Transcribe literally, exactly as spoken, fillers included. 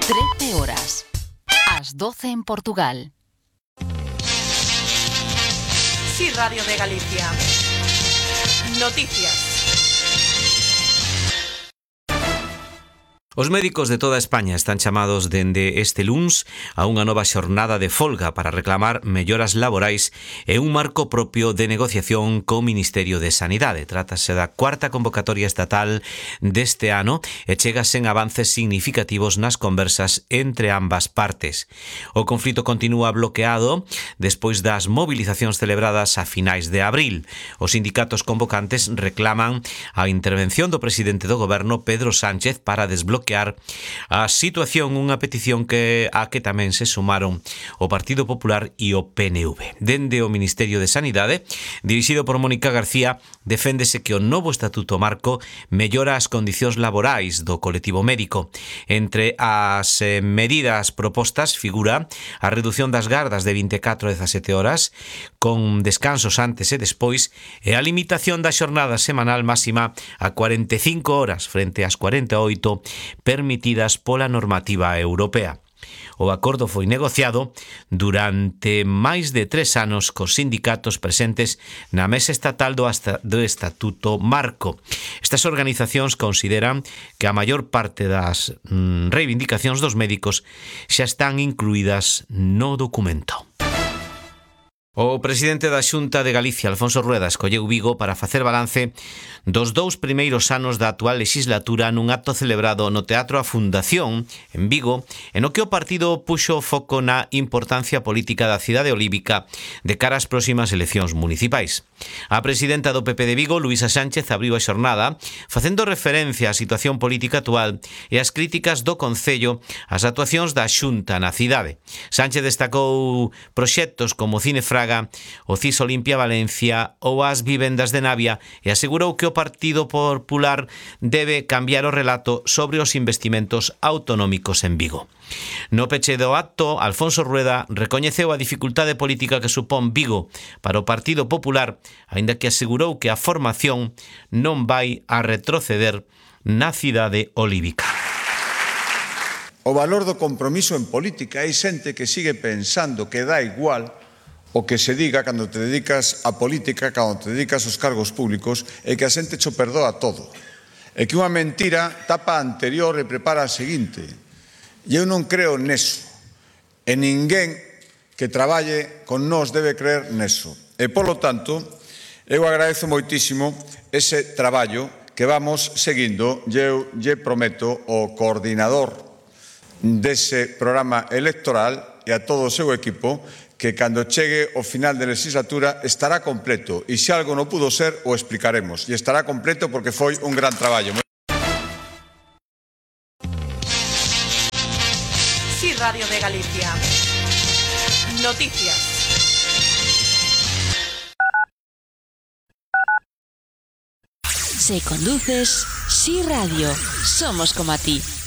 trece horas. As doce en Portugal. Sí, Radio de Galicia. Noticias. Os médicos de toda España están chamados dende este luns a unha nova xornada de folga para reclamar melloras laborais e un marco propio de negociación co Ministerio de Sanidade. Trátase da cuarta convocatoria estatal deste ano e chega sen avances significativos nas conversas entre ambas partes. O conflito continúa bloqueado despois das movilizacións celebradas a finais de abril. Os sindicatos convocantes reclaman a intervención do presidente do goberno, Pedro Sánchez, para desbloquear a situación, unha petición que a que tamén se sumaron o Partido Popular e o P N V. Dende o Ministerio de Sanidade, dirixido por Mónica García, deféndese que o novo Estatuto Marco mellora as condicións laborais do colectivo médico. Entre as eh, medidas propostas figura a reducción das gardas de vinte e catro a dezasete horas, con descansos antes e despois, e a limitación da xornada semanal máxima a cuarenta e cinco horas frente ás cuarenta e oito permitidas pola normativa europea. O acordo foi negociado durante máis de tres anos cos sindicatos presentes na mesa estatal do, hasta, do Estatuto Marco. Estas organizacións consideran que a maior parte das mm, reivindicacións dos médicos xa están incluídas no documento. O presidente da Xunta de Galicia, Alfonso Rueda, escolleu Vigo para facer balance dos dous primeiros anos da actual legislatura nun acto celebrado no Teatro A Fundación, en Vigo, en o que o partido puxo foco na importancia política da cidade olívica de cara ás próximas eleccións municipais. A presidenta do P P de Vigo, Luísa Sánchez, abriu a xornada facendo referencia á situación política actual e ás críticas do Concello ás actuacións da Xunta na cidade. Sánchez destacou proxectos como Cine Fraga, o CIS Olimpia Valencia ou as vivendas de Navia e asegurou que o Partido Popular debe cambiar o relato sobre os investimentos autonómicos en Vigo. No peche do acto, Alfonso Rueda recoñeceu a dificultade política que supón Vigo para o Partido Popular, aínda que asegurou que a formación non vai a retroceder na cidade olívica. O valor do compromiso en política. Hai xente que sigue pensando que dá igual o que se diga cando te dedicas a política, cando te dedicas aos cargos públicos, e que a xente cho perdoa todo. E que unha mentira tapa a anterior e prepara a seguinte. E eu non creo neso. E ninguén que traballe con nós debe creer neso. E, polo tanto, eu agradezo moitísimo ese traballo que vamos seguindo. Eu lle prometo ao coordinador dese programa electoral e a todo o seu equipo que cando chegue o final de legislatura estará completo. E se algo non pudo ser, o explicaremos. E estará completo porque foi un gran traballo. Sí, Radio de Galicia. Noticias. Si conduces, Sí Radio. Somos como a ti.